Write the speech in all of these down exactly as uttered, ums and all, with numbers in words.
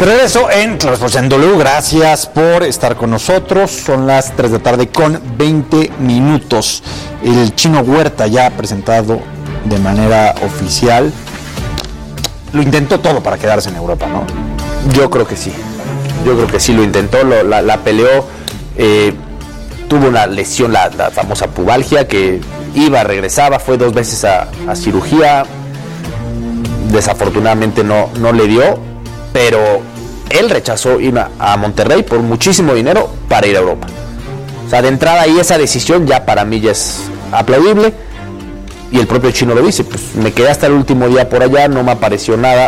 De regreso en Claro Sports en W, gracias por estar con nosotros. Son las tres de la tarde con veinte minutos. El Chino Huerta ya presentado de manera oficial. Lo intentó todo para quedarse en Europa, ¿no? Yo creo que sí. Yo creo que sí lo intentó, lo, la, la peleó. Eh, tuvo una lesión, la, la famosa pubalgia, que iba, regresaba, fue dos veces a, a cirugía. Desafortunadamente no, no le dio, pero él rechazó ir a, a Monterrey por muchísimo dinero para ir a Europa. O sea, de entrada ahí esa decisión ya para mí ya es aplaudible. Y el propio Chino lo dice, pues me quedé hasta el último día por allá, no me apareció nada.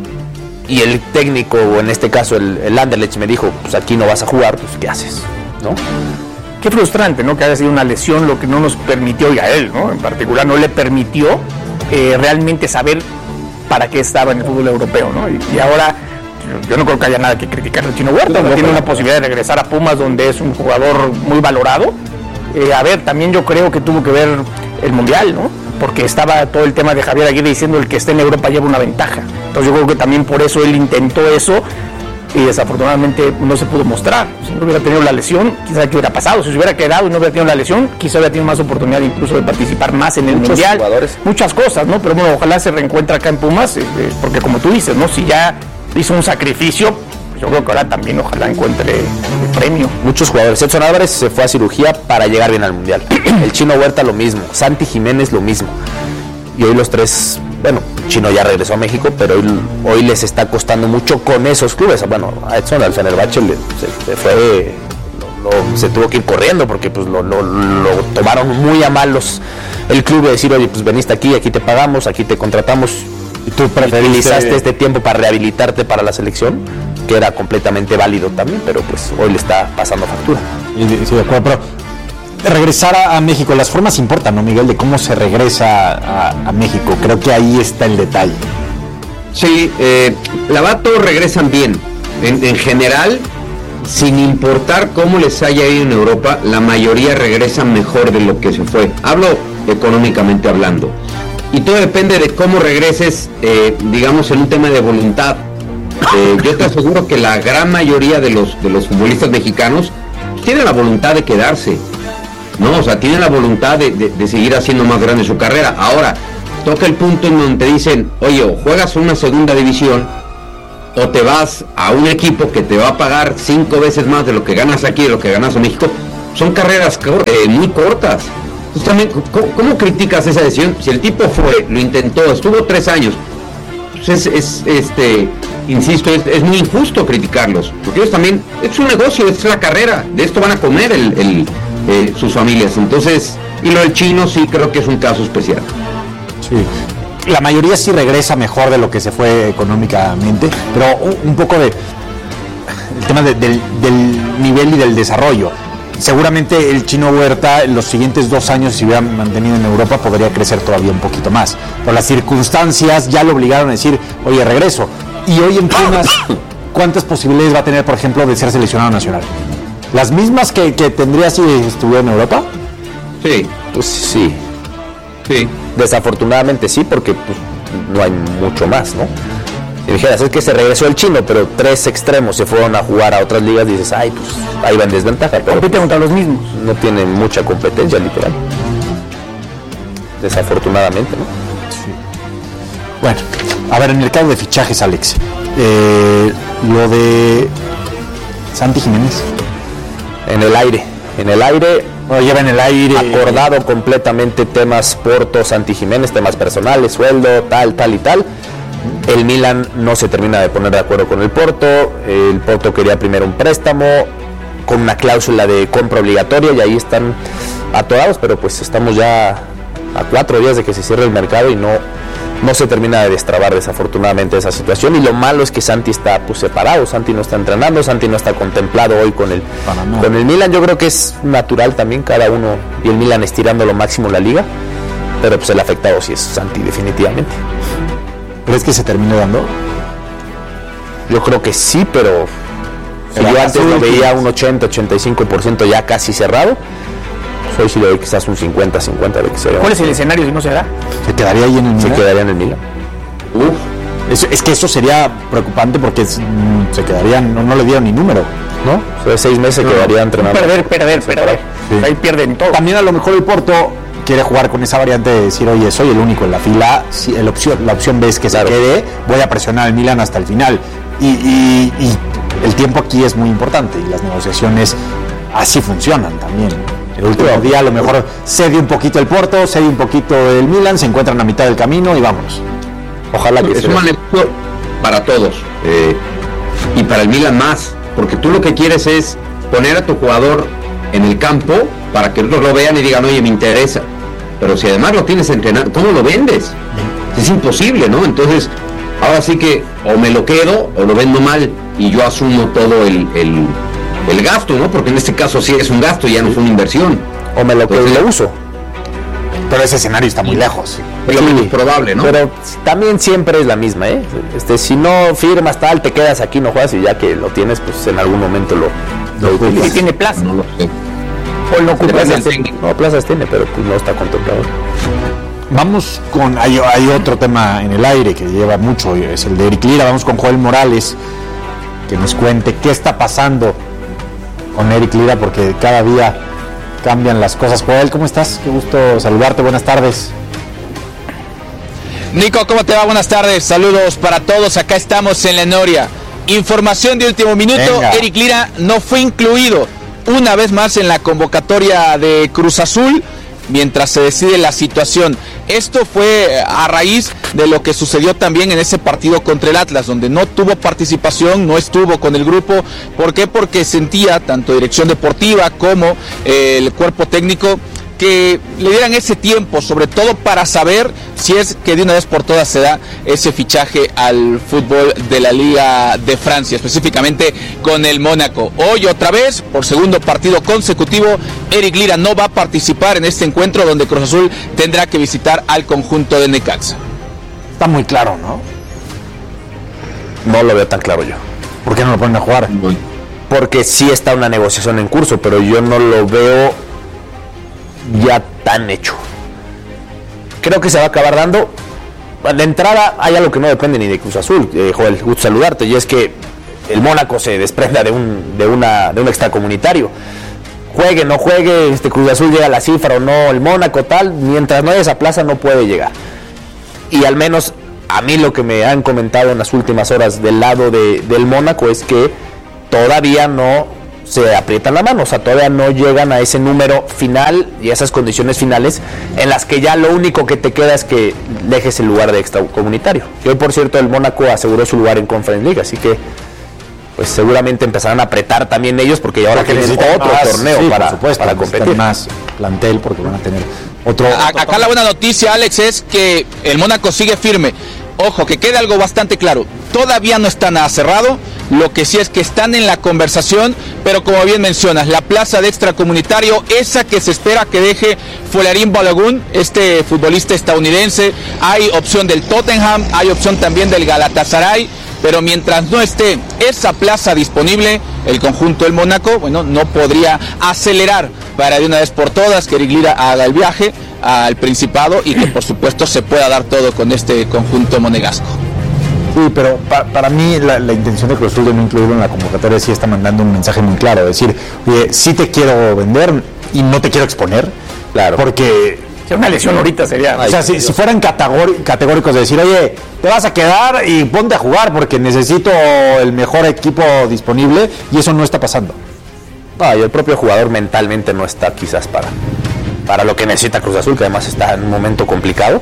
Y el técnico, o en este caso el, el Anderlecht, me dijo, pues aquí no vas a jugar, pues ¿qué haces? ¿No? Qué frustrante, ¿no? Que haya sido una lesión lo que no nos permitió, y a él, ¿no? En particular, no le permitió eh, realmente saber para qué estaba en el fútbol europeo, ¿no? Y, y ahora, yo no creo que haya nada que criticar al Chino Huerta, no, no tiene una posibilidad de regresar a Pumas, donde es un jugador muy valorado. Eh, a ver, también yo creo que tuvo que ver el Mundial, ¿no? Porque estaba todo el tema de Javier Aguirre diciendo el que esté en Europa lleva una ventaja. Entonces yo creo que también por eso él intentó eso y desafortunadamente no se pudo mostrar. Si no hubiera tenido la lesión, quizá que hubiera pasado. Si se hubiera quedado y no hubiera tenido la lesión, quizá hubiera tenido más oportunidad incluso de participar más en el Muchos Mundial. Jugadores. Muchas cosas, ¿no? Pero bueno, ojalá se reencuentre acá en Pumas, eh, porque como tú dices, ¿no? Si ya hizo un sacrificio, pues yo creo que ahora también ojalá encuentre el premio. Muchos jugadores. Edson Álvarez se fue a cirugía para llegar bien al Mundial. El Chino Huerta lo mismo. Santi Jiménez lo mismo. Y hoy los tres, bueno, Chino ya regresó a México, pero hoy, hoy les está costando mucho con esos clubes. Bueno, a Edson, al Fenerbahce, le, se, se fue, lo, lo, se tuvo que ir corriendo porque pues lo, lo, lo tomaron muy a mal los, el club de decir, oye, pues veniste aquí, aquí te pagamos, aquí te contratamos. Y tú utilizaste este tiempo para rehabilitarte para la selección, que era completamente válido también, pero pues hoy le está pasando factura. Sí, de acuerdo, pero regresar a, a México, las formas importan, ¿no, Miguel? De cómo se regresa a, a México, creo que ahí está el detalle. Sí, eh, la verdad todos regresan bien, en, en general, sin importar cómo les haya ido en Europa, la mayoría regresan mejor de lo que se fue. Hablo económicamente hablando. Y todo depende de cómo regreses, eh, digamos, en un tema de voluntad. Eh, yo te aseguro que la gran mayoría de los, de los futbolistas mexicanos tienen la voluntad de quedarse, ¿no? O sea, tienen la voluntad de, de, de seguir haciendo más grande su carrera. Ahora, toca el punto en donde te dicen, oye, o juegas una segunda división, o te vas a un equipo que te va a pagar cinco veces más de lo que ganas aquí, de lo que ganas en México. Son carreras eh, muy cortas. Entonces, también, ¿cómo, ¿cómo criticas esa decisión? Si el tipo fue, lo intentó, estuvo tres años, pues es, es este, insisto, es, es muy injusto criticarlos, porque ellos también, es un negocio, es la carrera, de esto van a comer el, el, eh, sus familias. Entonces, y lo del Chino sí creo que es un caso especial. Sí. La mayoría sí regresa mejor de lo que se fue económicamente, pero un, un poco de el tema de, del, del nivel y del desarrollo. Seguramente el Chino Huerta en los siguientes dos años, si hubiera mantenido en Europa, podría crecer todavía un poquito más. Pero las circunstancias ya lo obligaron a decir, oye, regreso. Y hoy en Pumas, ¿cuántas posibilidades va a tener, por ejemplo, de ser seleccionado nacional? ¿Las mismas que, que tendría si estuviera en Europa? Sí, pues sí. Sí. Desafortunadamente sí, porque pues, no hay mucho más, ¿no? Si dijeras, es que se regresó el Chino, pero tres extremos se fueron a jugar a otras ligas, dices, ay, pues ahí va en desventaja. Pero compite contra los mismos. No tiene mucha competencia, literal. Desafortunadamente, ¿no? Sí. Bueno, a ver, en el caso de fichajes, Alex, eh, lo de Santi Jiménez. En el aire, en el aire. Lo lleva en el aire. Acordado completamente temas Porto, Santi Jiménez, temas personales, sueldo, tal, tal y tal. El Milan no se termina de poner de acuerdo con el Porto. El Porto quería primero un préstamo con una cláusula de compra obligatoria y ahí están atorados, pero pues estamos ya a cuatro días de que se cierre el mercado y no, no se termina de destrabar desafortunadamente esa situación. Y lo malo es que Santi está pues separado, Santi no está entrenando, Santi no está contemplado hoy con el, con el Milan. Yo creo que es natural también cada uno, y el Milan estirando lo máximo la liga, pero pues el afectado sí es Santi definitivamente. ¿Crees que se termine dando? Yo creo que sí, pero si yo antes lo veía un ochenta, ochenta y cinco por ciento ya casi cerrado, pues hoy sí le doy quizás un cincuenta, cincuenta de que se ¿Cuál es el escenario si no se da? ¿Se quedaría ahí en el Milan? Se quedaría en el Milan. Uf, Es, es que eso sería preocupante porque es, mm, se quedarían, no, no le dieron ni número, ¿no? O sea, seis meses no, quedaría entrenando. Perder, perder, perder. Sí. Ahí pierden todo. También a lo mejor el Porto quiere jugar con esa variante de decir, oye, soy el único en la fila, si el opción, la opción B es que claro. se quede, voy a presionar al Milan hasta el final. Y, y, y el tiempo aquí es muy importante y las negociaciones así funcionan también. El último sí. día a lo mejor cede un poquito el Porto, cede un poquito el Milan, se encuentran a mitad del camino y vámonos. Ojalá que es un manejo para todos eh, y para el Milan más, porque tú lo que quieres es poner a tu jugador en el campo para que otros lo vean y digan, oye, me interesa. Pero si además lo tienes entrenado, ¿cómo lo vendes? Es imposible, ¿no? Entonces, ahora sí que o me lo quedo o lo vendo mal y yo asumo todo el, el, el gasto, ¿no? Porque en este caso sí es un gasto, ya no es una inversión. O me lo quedo y lo uso. Pero ese escenario está muy lejos. Es lo menos probable, ¿no? Pero también siempre es la misma, ¿eh? Este, si no firmas tal, te quedas aquí, no juegas y ya que lo tienes, pues en algún momento lo, lo utilizas. Si tiene plaza. No lo sé. O lo ocupas. No, plazas tiene, pero pues no está contemplado. Vamos con, hay, hay otro tema en el aire que lleva mucho, es el de Eric Lira. Vamos con Joel Morales, que nos cuente qué está pasando con Eric Lira, porque cada día cambian las cosas. Joel, ¿cómo estás? Qué gusto saludarte, buenas tardes. Nico, ¿cómo te va? Buenas tardes, saludos para todos, acá estamos en la Noria. Información de último minuto, Venga. Eric Lira no fue incluido una vez más en la convocatoria de Cruz Azul mientras se decide la situación. Esto fue a raíz de lo que sucedió también en ese partido contra el Atlas, donde no tuvo participación, no estuvo con el grupo. ¿Por qué? Porque sentía, tanto dirección deportiva como eh, el cuerpo técnico, que le dieran ese tiempo, sobre todo para saber si es que de una vez por todas se da ese fichaje al fútbol de la Liga de Francia, específicamente con el Mónaco. Hoy otra vez, por segundo partido consecutivo, Eric Lira no va a participar en este encuentro donde Cruz Azul tendrá que visitar al conjunto de Necaxa. Está muy claro, ¿no? No lo veo tan claro yo. ¿Por qué no lo ponen a jugar? Porque sí está una negociación en curso, pero yo no lo veo ya tan hecho. Creo que se va a acabar dando. De entrada hay algo que no depende ni de Cruz Azul, eh, Joel, gusto saludarte, y es que el Mónaco se desprenda de un de una de un extracomunitario. Juegue, no juegue, este Cruz Azul llega a la cifra o no, el Mónaco tal, mientras no haya esa plaza no puede llegar. Y al menos a mí lo que me han comentado en las últimas horas del lado de, del Mónaco es que todavía no se aprietan la mano, o sea, todavía no llegan a ese número final y a esas condiciones finales en las que ya lo único que te queda es que dejes el lugar de extracomunitario. Y hoy, por cierto, el Mónaco aseguró su lugar en Conference League, así que pues seguramente empezarán a apretar también ellos porque ahora porque tienen otro más, torneo sí, para, supuesto, para competir. Más plantel porque van a tener otro... A, otro acá la buena noticia, Alex, es que el Mónaco sigue firme. Ojo, que quede algo bastante claro, todavía no está nada cerrado, lo que sí es que están en la conversación, pero como bien mencionas, la plaza de extracomunitario, esa que se espera que deje Folarin Balogun, este futbolista estadounidense, hay opción del Tottenham, hay opción también del Galatasaray, pero mientras no esté esa plaza disponible, el conjunto del Mónaco, bueno, no podría acelerar para de una vez por todas que Eric Lira haga el viaje al Principado y que por supuesto se pueda dar todo con este conjunto monegasco. Sí, pero pa, para mí la, la intención de Cruz Azul de no incluirlo en la convocatoria sí está mandando un mensaje muy claro, es decir, oye, sí te quiero vender y no te quiero exponer, claro, porque... Si una lesión ahorita sería... O sea, si, si fueran categóri- categóricos de decir, oye, te vas a quedar y ponte a jugar porque necesito el mejor equipo disponible, y eso no está pasando. No, y el propio jugador mentalmente no está quizás para, para lo que necesita Cruz Azul, que además está en un momento complicado.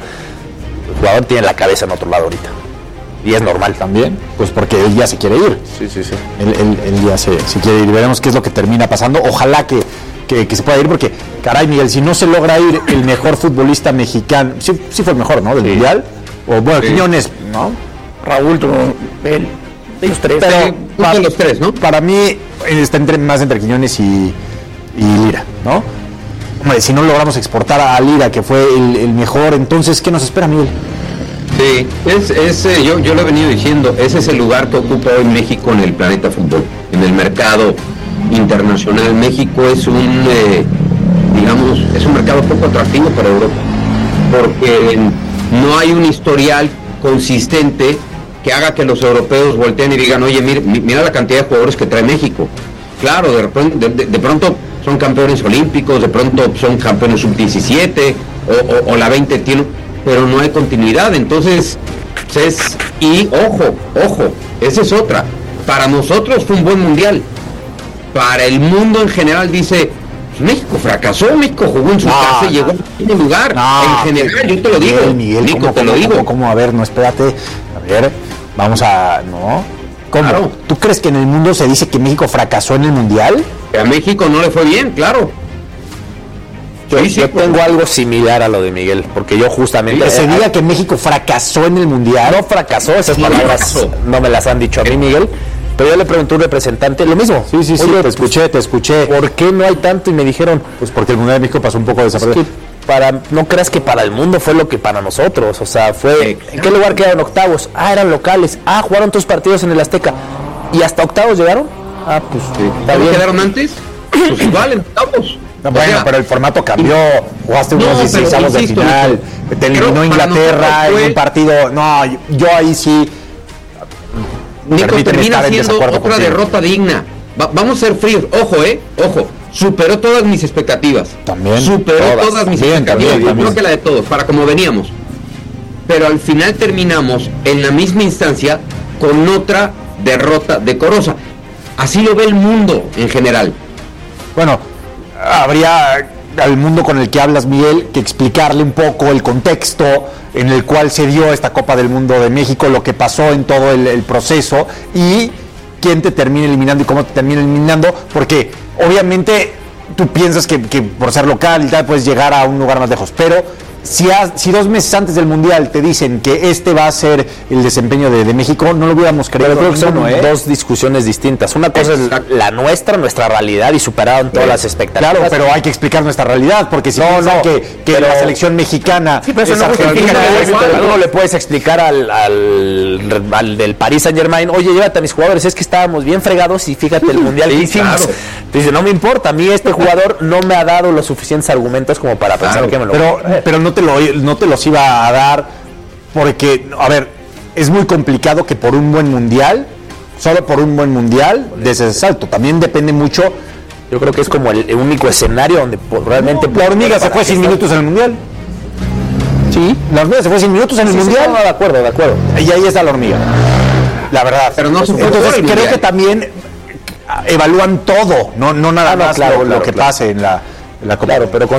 El jugador tiene la cabeza en otro lado ahorita. Y es normal. También, pues porque él ya se quiere ir. Sí, sí, sí. Él, él, él ya se, se quiere ir. Veremos qué es lo que termina pasando. Ojalá que, que, que se pueda ir, porque, caray, Miguel, si no se logra ir el mejor futbolista mexicano, sí, sí fue el mejor, ¿no? Del sí. Mundial. O bueno, sí. Quiñones, ¿no? Raúl, tú, él, ellos tres. Pero sí, para, los tres, ¿no? Para mí está entre, más entre Quiñones y, y Lira, ¿no? Hombre, si no logramos exportar a Lira, que fue el, el mejor, entonces, ¿qué nos espera, Miguel? Sí, es, es, eh, yo, yo lo he venido diciendo, ese es el lugar que ocupa hoy México en el planeta fútbol, en el mercado internacional. México es un, eh, digamos, es un mercado poco atractivo para Europa, porque no hay un historial consistente que haga que los europeos volteen y digan, oye, mira, mira la cantidad de jugadores que trae México. Claro, de, de, de, de pronto son campeones olímpicos, de pronto son campeones sub diecisiete o, o, o la veinte tiene, pero no hay continuidad. Entonces, es, y ojo, ojo, esa es otra. Para nosotros fue un buen mundial. Para el mundo en general dice, México fracasó, México jugó en su no, casa y no. llegó en el lugar. No, en general, yo te lo digo. Miguel, Miguel, Nico, ¿cómo, te lo cómo, digo. ¿cómo, cómo? A ver, no, espérate. A ver, vamos a... ¿No? ¿Cómo? Claro. ¿Tú crees que en el mundo se dice que México fracasó en el Mundial? Que a México no le fue bien, claro. Yo, Sí, sí, yo pues. tengo algo similar a lo de Miguel, porque yo justamente... Que se eh, diga que México fracasó en el Mundial. No fracasó, esas Sí, palabras fracasó. no me las han dicho a mí, Miguel. Pero yo le pregunté a un representante lo mismo. Sí, sí, sí, Oye, te escuché, te escuché. ¿por qué no hay tanto? Y me dijeron, Pues porque el Mundial de México pasó un poco es desapercibido. que para, no creas que para el mundo fue lo que para nosotros. O sea, fue... Exacto. ¿En qué lugar quedaron octavos? Ah, eran locales. Ah, jugaron tus partidos en el Azteca. ¿Y hasta octavos llegaron? Ah, pues está ¿Ya bien. quedaron antes? Pues igual, estamos. No, bueno, pero el formato cambió. Jugaste No, unos pero dieciséis de insisto, final. Nico, Te eliminó creo que para Inglaterra nosotros en fue- un partido. No, yo, yo ahí sí. Nico, Permíteme termina estar en siendo desacuerdo otra contigo. derrota digna. Va- vamos a ser fríos. Ojo, eh. Ojo. Superó todas mis expectativas. También, Superó todas. todas mis También, expectativas. también, Yo también. creo que la de todos, para como veníamos. Pero al final terminamos en la misma instancia con otra derrota decorosa. Así lo ve el mundo en general. Bueno, habría al mundo con el que hablas, Miguel, que explicarle un poco el contexto en el cual se dio esta Copa del Mundo de México, lo que pasó en todo el, el proceso y quién te termina eliminando y cómo te termina eliminando, porque obviamente tú piensas que, que por ser local y tal puedes llegar a un lugar más lejos, pero si, has- si dos meses antes del Mundial te dicen que este va a ser el desempeño de, de México, no lo hubiéramos creído. Pero creo que son ninguno, ¿eh? dos discusiones distintas. Una cosa Exacto. es la nuestra, nuestra realidad, y superaron todas las expectativas. Claro, pero hay que explicar nuestra realidad, porque si No, piensan no, que, que pero- la selección mexicana Sí, pero eso es no justifica argentina, que es le puedes- igual. no le puedes explicar al, al, al del Paris Saint Germain, oye, llévate a mis jugadores, es que estábamos bien fregados y fíjate el mundial que hicimos. claro. Dice, no me importa, a mí este jugador no me ha dado los suficientes argumentos como para pensar Claro, que me lo Pero, pero no te lo no te los iba a dar porque, a ver, es muy complicado que por un buen mundial, solo por un buen mundial, des ese salto. También depende mucho. Yo creo que es como el, el único escenario donde po- realmente... La hormiga se para fue que sin está- minutos en el mundial. Sí, la hormiga se fue sin minutos en el Sí, sí, mundial. no, de acuerdo, de acuerdo. Y ahí está la hormiga. La verdad. Pero no se fue Entonces por el creo mundial. que también evalúan todo, no, no nada Ah, no, más claro, lo, lo claro, que claro. pase en la, en la Copa. Claro, pero